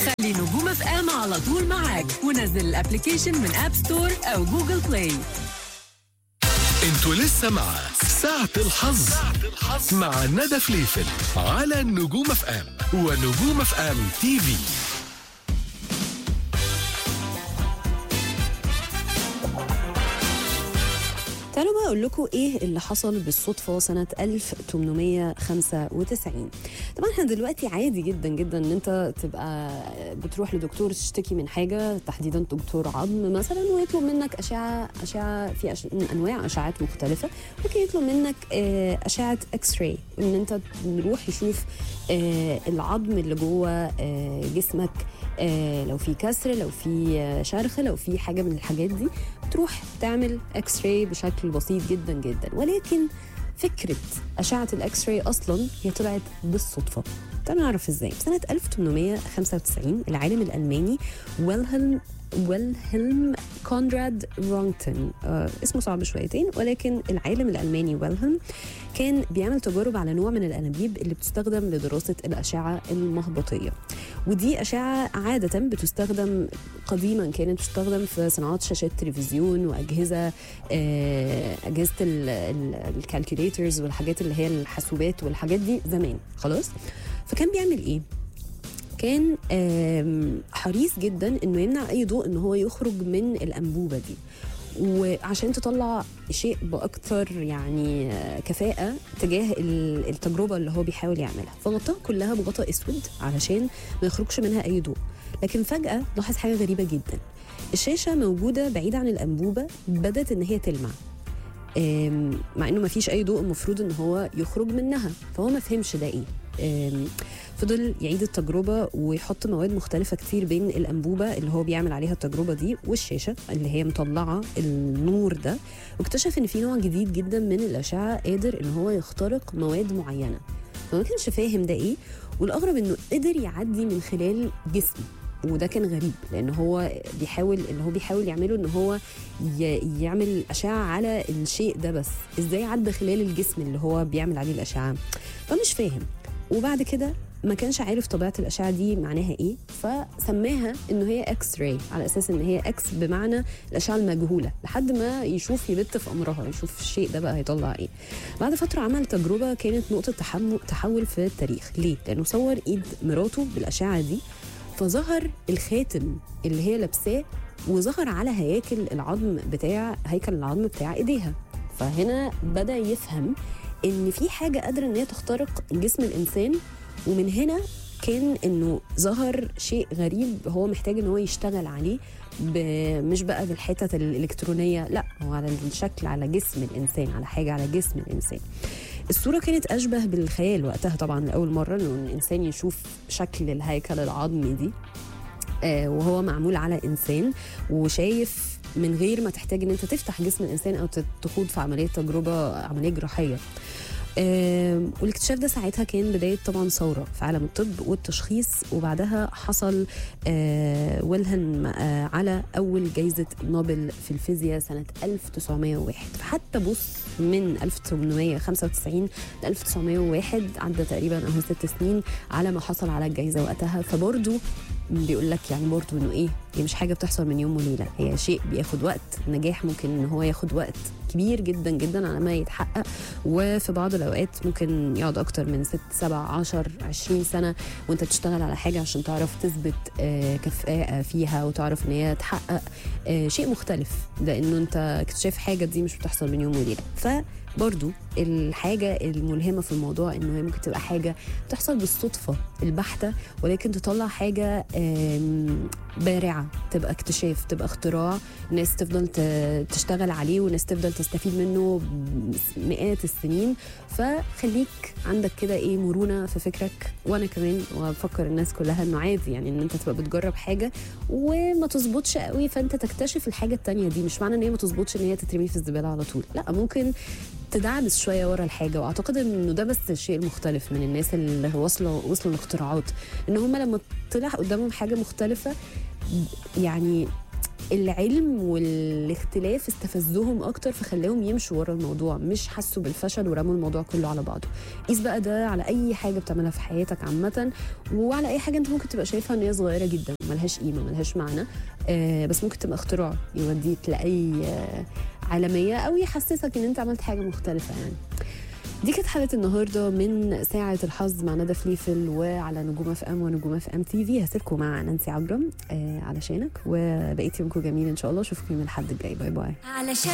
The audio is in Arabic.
خلي نجوم اف ام على طول معاك ونزل الابليكيشن من اب ستور او جوجل بلاي. انتوا لسه مع ساعة الحظ مع ندى فليفل على نجوم اف ام ونجوم اف ام تي في. تعالوا بقى أقول لكم إيه اللي حصل بالصدفة سنة 1895. طبعا احنا دلوقتي عادي جدا جدا إن أنت تبقى بتروح لدكتور تشتكي من حاجة، تحديدا دكتور عظم مثلا، ويطلب منك أشعة في أنواع أشعات مختلفة. ممكن يطلب منك أشعة إكس راي، إن أنت تروح يشوف العظم اللي جوه جسمك، لو في كسر، لو في شرخ، لو في حاجة من الحاجات دي تروح تعمل اكس راي بشكل بسيط جدا جدا. ولكن فكرة أشعة الاكس راي أصلا هي طلعت بالصدفة. تعالوا نعرف ازاي. في سنة 1895 العالم الألماني ويلهلم كونراد رونغتون، اسمه صعب شويتين، ولكن العالم الألماني ويلهلم كان بيعمل تجارب على نوع من الأنابيب اللي بتستخدم لدراسة الأشعة المهبطية. ودي أشعة عادة بتستخدم قديما، كانت تستخدم في صناعات شاشات تلفزيون وأجهزة أجهزة الكالكوليترز والحاجات اللي هي الحاسوبات والحاجات دي زمان خلاص. فكان بيعمل إيه؟ كان حريص جدا انه يمنع اي ضوء ان هو يخرج من الانبوبه دي، وعشان تطلع شيء باكثر يعني كفاءه تجاه التجربه اللي هو بيحاول يعملها. فغطاها كلها بغطاء اسود علشان ما يخرجش منها اي ضوء. لكن فجاه لاحظ حاجه غريبه جدا، الشاشه موجوده بعيده عن الانبوبه بدت ان هي تلمع، مع انه ما فيش اي ضوء المفروض ان هو يخرج منها. فهو ما فهمش ده ايه. فضل يعيد التجربة ويحط مواد مختلفة كتير بين الأنبوبة اللي هو بيعمل عليها التجربة دي والشاشة اللي هي مطلعة النور ده، واكتشف ان في نوع جديد جدا من الأشعة قادر ان هو يخترق مواد معينة. فما كانش فاهم ده ايه، والأغرب انه قدر يعدي من خلال جسم. وده كان غريب لان هو بيحاول يعمله ان هو يعمل أشعة على الشيء ده، بس ازاي عدى خلال الجسم اللي هو بيعمل عليه الأشعة؟ فمش فاهم. وبعد كده ما كانش عارف طبيعة الأشعة دي معناها إيه، فسماها إنه هي إكس راي، على أساس إن هي إكس بمعنى الأشعة المجهولة، لحد ما يشوف يبت في أمرها، يشوف الشيء ده بقى هيطلع إيه. بعد فترة عمل تجربة كانت نقطة تحول في التاريخ. ليه؟ لأنه صور إيد مراته بالأشعة دي، فظهر الخاتم اللي هي لابساه، وظهر على هيكل العظم بتاع إيديها. فهنا بدأ يفهم إن في حاجة قادرة إن هي تخترق جسم الإنسان. ومن هنا كان إنه ظهر شيء غريب هو محتاج إن هو يشتغل عليه، مش بقى بالحتة الإلكترونية، لا، هو على الشكل، على جسم الإنسان، على حاجة على جسم الإنسان. الصورة كانت أشبه بالخيال وقتها طبعا لأول مرة، إنه الإنسان يشوف شكل الهيكل العظمي دي وهو معمول على إنسان، وشايف من غير ما تحتاج إن أنت تفتح جسم الإنسان أو تخوض في عملية جراحية. والاكتشاف ده ساعتها كان بداية طبعا ثورة في عالم الطب والتشخيص. وبعدها حصل ويلهلم على أول جايزة نوبل في الفيزياء سنة 1901. فحتى بص، من 1895 ل 1901 عدى تقريبا 6 سنين على ما حصل على الجايزة وقتها. فبرضو بيقول لك يعني برضو انه ايه، هي مش حاجه بتحصل من يوم وليله، هي شيء بياخد وقت. النجاح ممكن ان هو ياخد وقت كبير جدا جدا على ما يتحقق، وفي بعض الاوقات ممكن يقعد اكتر من 6 7 10 20 سنه وانت بتشتغل على حاجه عشان تعرف تثبت كفاءه فيها، وتعرف ان هي تحقق شيء مختلف، لانه انت اكتشاف حاجه دي مش بتحصل من يوم وليله. برضو الحاجة الملهمة في الموضوع إنه هي ممكن تبقى حاجة تحصل بالصدفة البحتة، ولكن تطلع حاجة بارعة، تبقى اكتشاف، تبقى اختراع، الناس تفضل تشتغل عليه، والناس تفضل تستفيد منه مئات السنين. فخليك عندك كده ايه، مرونة في فكرك. وانا كمان وافكر الناس كلها انه عادي يعني ان انت تبقى بتجرب حاجة وما تظبطش قوي، فانت تكتشف الحاجة التانية دي. مش معنى ان هي ما تظبطش ان هي تترمي في الزبالة على طول، لا، ممكن تدعبس شويه ورا الحاجه. واعتقد انه ده بس الشيء المختلف من الناس اللي وصلوا الاختراعات، ان هم لما طلع قدامهم حاجه مختلفه يعني العلم والاختلاف استفزهم اكتر، فخلاهم يمشوا ورا الموضوع، مش حسوا بالفشل ورموا الموضوع كله على بعضه. قيس بقى ده على اي حاجه بتعملها في حياتك عامه، وعلى اي حاجه انت ممكن تبقى شايفها ان هي صغيره جدا ملهاش قيمه ملهاش معنى، بس ممكن تبقى اختراع يوديك لاي عالميه او يحسسك ان انت عملت حاجه مختلفه يعني. دي كانت حلقة النهاردة من ساعة الحظ مع ندى فليفل وعلى نجوم اف ام ونجوم اف ام تي في. هسيبكم مع نانسي عجرم علشانك، وبقيت يومكم جميل ان شاء الله. اشوفكم يوم الاحد الجاي. باي باي.